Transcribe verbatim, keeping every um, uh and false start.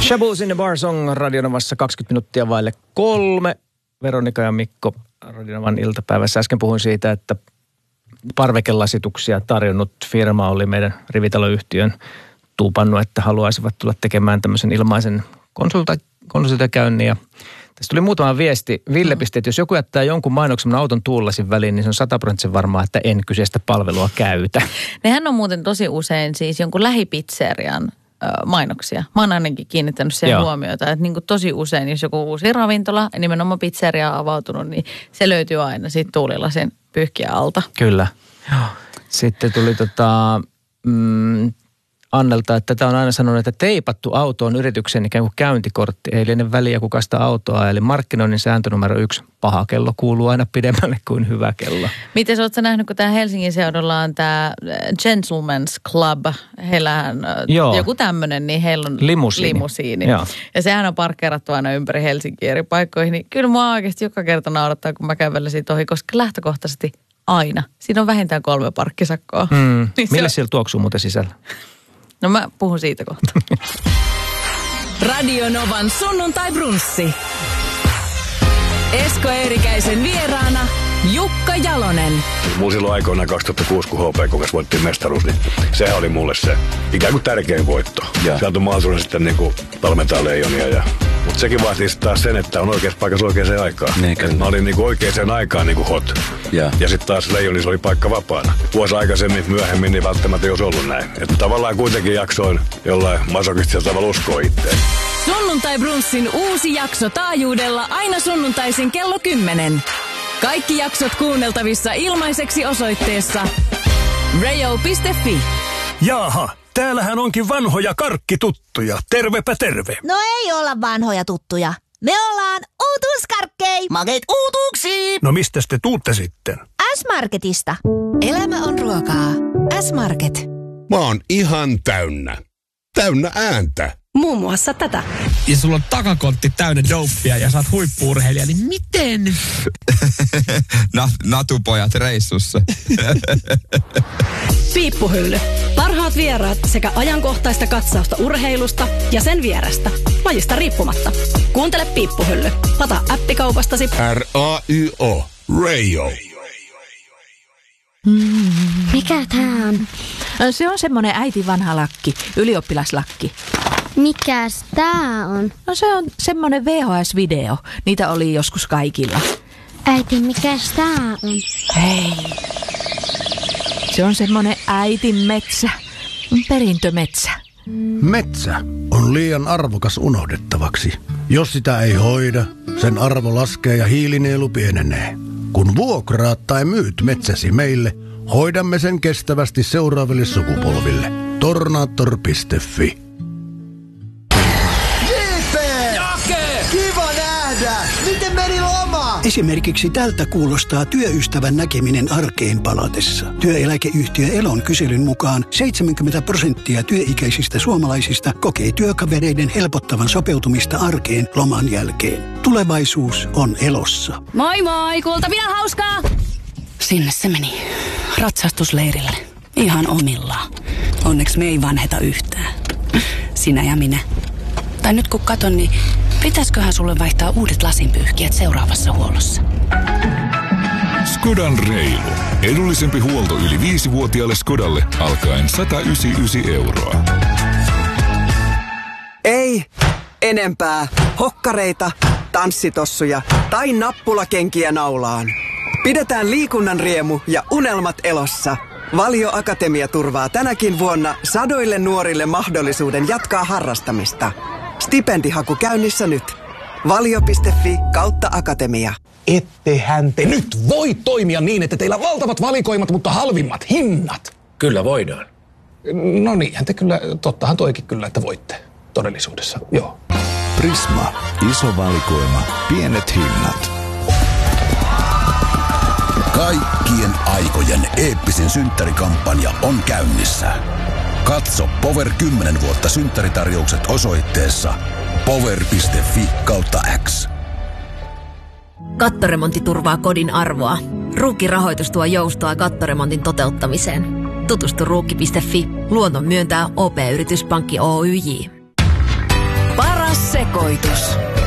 Shaboos in the Bar Song Radionovassa kaksikymmentä minuuttia vaille kolme. Veronika ja Mikko Radionovan iltapäivässä. Äsken puhuin siitä, että parvekelasituksia tarjonnut firma oli meidän rivitaloyhtiön tuupannut, että haluaisivat tulla tekemään tämmöisen ilmaisen konsulta- konsultakäynnin. Ja tästä tuli muutama viesti. Ville pisti, että jos joku jättää jonkun mainoksen auton tuullasin väliin, niin se on sataprosenttisen varmaa, että en kyseistä palvelua käytä. Nehän on muuten tosi usein siis jonkun lähipizzerian mainoksia. Mä oon ainakin kiinnittänyt siihen Joo. huomiota, että niin kuin tosi usein, jos joku uusi ravintola, nimenomaan pizzeria on avautunut, niin se löytyy aina siitä tuulilasin pyyhkiä alta. Kyllä. Joo. Sitten tuli tota, mm, Annelta, että tätä on aina sanonut, että teipattu auto on yrityksen ikään kuin käyntikortti. Ei liene väliä kuka sitä autoa. Eli markkinoinnin sääntö numero yksi, paha kello kuuluu aina pidemmälle kuin hyvä kello. Miten oletko nähnyt, kun tämä Helsingin seudulla on tämä Gentleman's Club, heillähän Joo. joku tämmöinen, niin heillä on limusiini. limusiini. Ja sehän on parkkeerattu aina ympäri Helsinkiä eri paikkoihin. Niin kyllä mua oikeasti joka kerta naurattaa, kun mä kävelen siitä ohi, koska lähtökohtaisesti aina. Siinä on vähintään kolme parkkisakkoa. Mm. Niin Mille on... siellä tuoksuu muuten sisällä? No mä puhun siitä kohta. Radio Novan sunnuntai brunssi. Esko Eerikäisen vieraana Jukka Jalonen. Mulla silloin aikoinaan kaksituhattakuusi, kun H P K kanssa voittiin mestaruus, niin sehän oli mulle se ikään kuin tärkein voitto. Ja. Sieltä on mahdollisuuden sitten niin kuin valmentaa Leijonia. Ja... Mutta sekin vaatii taas sen, että on oikeassa paikassa oikeaan aikaan. Niin, mä olin niin kuin oikeaan aikaan niin kuin hot. Ja, ja sitten taas Leijonissa oli paikka vapaana. Vuosi aikaisemmin, myöhemmin, niin välttämättä ei olisi ollut näin. Että tavallaan kuitenkin jaksoin jollain masokistisella tavalla uskoa itteen. Sunnuntai brunssin uusi jakso taajuudella aina sunnuntaisin kello kymmenen. Kaikki jaksot kuunneltavissa ilmaiseksi osoitteessa rayo piste fi. Jaaha, täällähän onkin vanhoja karkkituttuja. Tervepä terve. No ei olla vanhoja tuttuja. Me ollaan uutuuskarkkei. Makeet uutuuksiin. No mistäs te tuutte sitten? S-Marketista. Elämä on ruokaa. S-Market. Mä oon ihan täynnä. Täynnä ääntä. Muun muassa tätä. Ja sulla on takakontti täynnä douppia ja sä oot huippu-urheilija, niin miten? Nat, natupojat reissussa. Piippuhylly. Parhaat vieraat sekä ajankohtaista katsausta urheilusta ja sen vierestä. Lajista riippumatta. Kuuntele Piippuhylly. Lataa appikaupastasi R A Y O. Rayo. Mm. Mikä tää on? Se on semmonen äiti vanha lakki, ylioppilaslakki. Mikäs tää on? No se on semmonen V H S-video. Niitä oli joskus kaikilla. Äiti, mikäs tää on? Hei. Se on semmonen äitin metsä. Perintömetsä. Metsä on liian arvokas unohdettavaksi. Jos sitä ei hoida, sen arvo laskee ja hiilinielu pienenee. Kun vuokraat tai myyt metsäsi meille, hoidamme sen kestävästi seuraaville sukupolville. Tornaattor piste fi. J P! Jake! Kiva nähdä! Miten meni loma? Esimerkiksi tältä kuulostaa työystävän näkeminen arkeen palatessa. Työeläkeyhtiö Elon kyselyn mukaan seitsemänkymmentä prosenttia työikäisistä suomalaisista kokee työkavereiden helpottavan sopeutumista arkeen loman jälkeen. Tulevaisuus on Elossa. Moi moi, kuulta vielä hauskaa! Sinne se meni. Ratsastusleirille. Ihan omillaan. Onneksi me ei vanheta yhtään. Sinä ja minä. Tai nyt kun katon, niin pitäisköhän sulle vaihtaa uudet lasinpyyhkijät seuraavassa huollossa? Skodan reilu. Edullisempi huolto yli viisivuotiaalle Skodalle alkaen sata yhdeksänkymmentäyhdeksän euroa. Ei enempää hokkareita, tanssitossuja tai nappulakenkiä naulaan. Pidetään liikunnan riemu ja unelmat elossa. Valio Akatemia turvaa tänäkin vuonna sadoille nuorille mahdollisuuden jatkaa harrastamista. Stipendihaku käynnissä nyt. valio piste fi kautta akatemia. Ettehän te nyt voi toimia niin, että teillä on valtavat valikoimat, mutta halvimmat hinnat. Kyllä voidaan. No niinhän te kyllä, tottahan toikin kyllä, että voitte todellisuudessa, joo. Prisma. Iso valikoima. Pienet hinnat. Kaikkien aikojen eeppisin synttärikampanja on käynnissä. Katso Power kymmenen vuotta synttäritarjoukset osoitteessa power piste fi kautta X. Kattoremontti turvaa kodin arvoa. Ruukki-rahoitus tuo joustoa kattoremontin toteuttamiseen. Tutustu ruukki piste fi. Luoton myöntää O P-yrityspankki Oyj. Para Sekoitus.